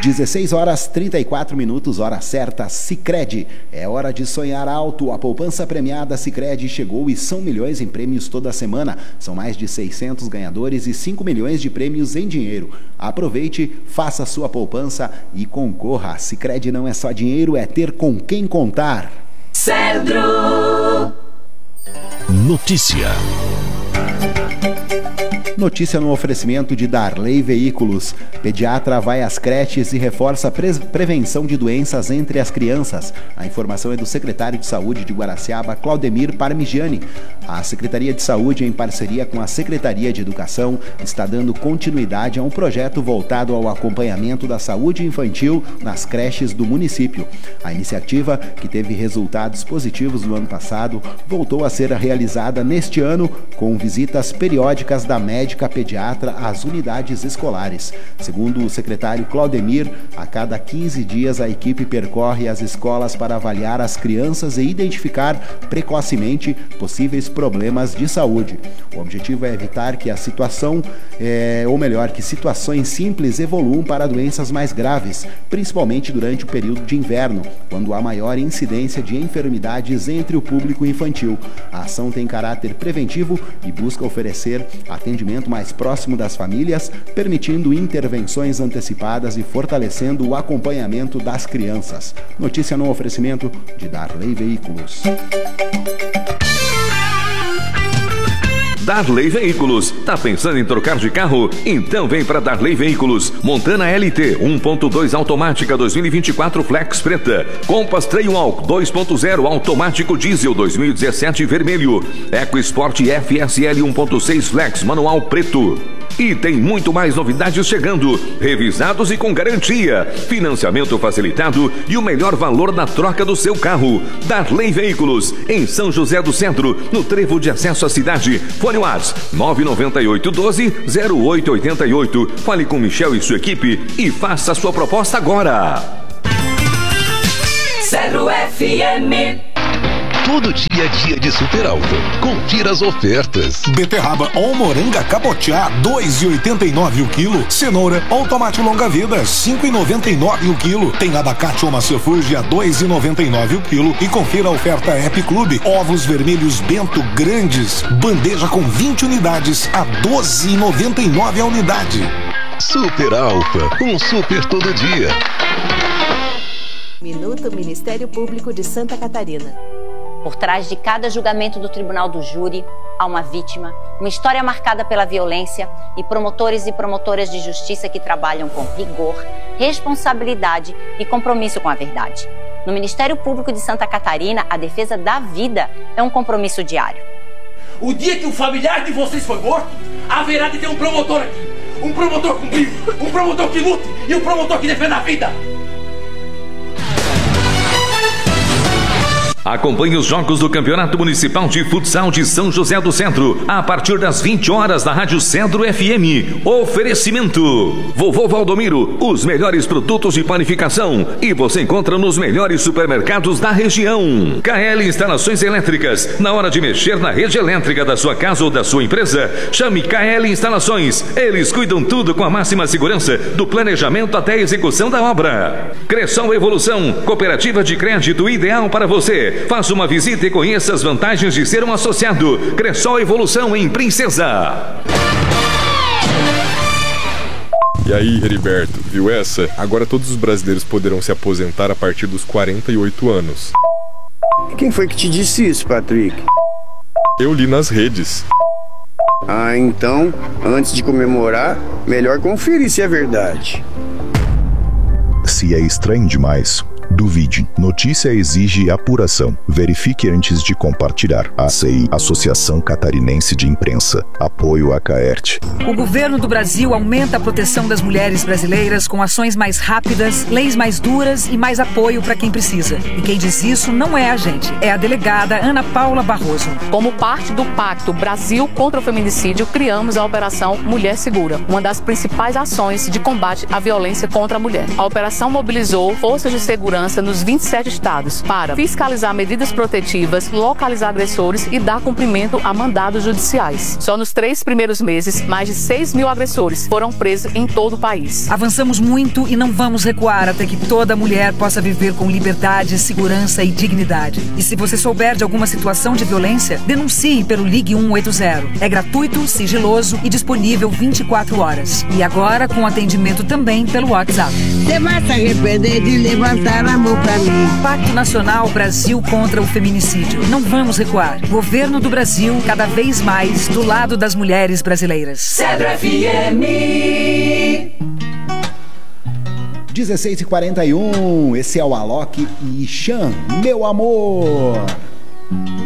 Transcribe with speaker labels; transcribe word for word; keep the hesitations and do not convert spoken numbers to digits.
Speaker 1: dezesseis horas e trinta e quatro minutos, hora certa, Sicredi. É hora de sonhar alto. A poupança premiada Sicredi chegou e são milhões em prêmios toda semana. São mais de seiscentos ganhadores e cinco milhões de prêmios em dinheiro. Aproveite, faça sua poupança e concorra. Sicredi não é só dinheiro, é ter com quem contar.
Speaker 2: Cedro.
Speaker 3: Notícia.
Speaker 1: Notícia no oferecimento de Darley Veículos. Pediatra vai às creches e reforça a pre- prevenção de doenças entre as crianças. A informação é do secretário de Saúde de Guaraciaba, Claudemir Parmigiani. A Secretaria de Saúde, em parceria com a Secretaria de Educação, está dando continuidade a um projeto voltado ao acompanhamento da saúde infantil nas creches do município. A iniciativa, que teve resultados positivos no ano passado, voltou a ser realizada neste ano com visitas periódicas da médica pediatra às unidades escolares. Segundo o secretário Claudemir, a cada quinze dias a equipe percorre as escolas para avaliar as crianças e identificar precocemente possíveis problemas de saúde. O objetivo é evitar que a situação, é, ou melhor, que situações simples evoluam para doenças mais graves, principalmente durante o período de inverno, quando há maior incidência de enfermidades entre o público infantil. A ação tem caráter preventivo e busca oferecer atendimento mais próximo das famílias, permitindo intervenções antecipadas e fortalecendo o acompanhamento das crianças. Notícia no oferecimento de Darley Veículos.
Speaker 4: Darley Veículos. Tá pensando em trocar de carro? Então vem para Darley Veículos. Montana L T um ponto dois automática dois mil e vinte e quatro Flex preta. Compass Trailwalk dois ponto zero automático diesel dois mil e dezessete vermelho. EcoSport F S L um ponto seis Flex manual preto. E tem muito mais novidades chegando, revisados e com garantia, financiamento facilitado e o melhor valor na troca do seu carro. Darley Veículos, em São José do Centro, no trevo de acesso à cidade. Fone WhatsApp nove nove oito um dois zero oito oito oito. Fale com Michel e sua equipe e faça a sua proposta agora.
Speaker 2: Cedro F M.
Speaker 3: Todo dia é dia de super alta. Confira as ofertas.
Speaker 5: Beterraba ou moranga cabotiá, dois e oitenta e nove o quilo. Cenoura ou tomate longa vida, cinco e noventa e nove o quilo. Tem abacate ou maçã fuji a dois e noventa e nove o quilo. E confira a oferta App Clube. Ovos vermelhos Bento grandes. Bandeja com vinte unidades a doze e noventa e nove a unidade.
Speaker 3: Super Alfa, um super todo dia.
Speaker 6: Minuto Ministério Público de Santa Catarina.
Speaker 7: Por trás de cada julgamento do Tribunal do Júri, há uma vítima, uma história marcada pela violência e promotores e promotoras de justiça que trabalham com rigor, responsabilidade e compromisso com a verdade. No Ministério Público de Santa Catarina, a defesa da vida é um compromisso diário.
Speaker 8: O dia que o familiar de vocês for morto, haverá de ter um promotor aqui. Um promotor com brilho, um promotor que lute e um promotor que defenda a vida.
Speaker 4: Acompanhe os jogos do Campeonato Municipal de Futsal de São José do Centro, a partir das vinte horas na Rádio Cedro F M. Oferecimento: Vovô Valdomiro, os melhores produtos de panificação e você encontra nos melhores supermercados da região. K L Instalações Elétricas. Na hora de mexer na rede elétrica da sua casa ou da sua empresa, chame K L Instalações. Eles cuidam tudo com a máxima segurança, do planejamento até a execução da obra. Cressol Evolução, cooperativa de crédito ideal para você. Faça uma visita e conheça as vantagens de ser um associado. Cressol Evolução em Princesa.
Speaker 9: E aí, Heriberto, viu essa? Agora todos os brasileiros poderão se aposentar a partir dos quarenta e oito anos.
Speaker 10: Quem foi que te disse isso, Patrick?
Speaker 9: Eu li nas redes.
Speaker 10: Ah, então, antes de comemorar, melhor conferir se é verdade.
Speaker 11: Se é estranho demais, duvide. Notícia exige apuração. Verifique antes de compartilhar. A C I, Associação Catarinense de Imprensa. Apoio a CAERT.
Speaker 12: O governo do Brasil aumenta a proteção das mulheres brasileiras com ações mais rápidas, leis mais duras e mais apoio para quem precisa. E quem diz isso não é a gente, é a delegada Ana Paula Barroso.
Speaker 13: Como parte do Pacto Brasil contra o Feminicídio, criamos a Operação Mulher Segura, uma das principais ações de combate à violência contra a mulher. A operação mobilizou forças de segurança segurança nos vinte e sete estados para fiscalizar medidas protetivas, localizar agressores e dar cumprimento a mandados judiciais. Só nos três primeiros meses, mais de seis mil agressores foram presos em todo o país.
Speaker 12: Avançamos muito e não vamos recuar até que toda mulher possa viver com liberdade, segurança e dignidade. E se você souber de alguma situação de violência, denuncie pelo Ligue um oito zero. É gratuito, sigiloso e disponível vinte e quatro horas. E agora com atendimento também pelo WhatsApp.
Speaker 14: Você vai se arrepender de levantar a mão pra mim.
Speaker 12: Pacto Nacional Brasil contra o Feminicídio. Não vamos recuar. Governo do Brasil, cada vez mais do lado das mulheres brasileiras.
Speaker 2: Cedro F M.
Speaker 1: dezesseis e quarenta e um, esse é o Alok e Chan, meu amor.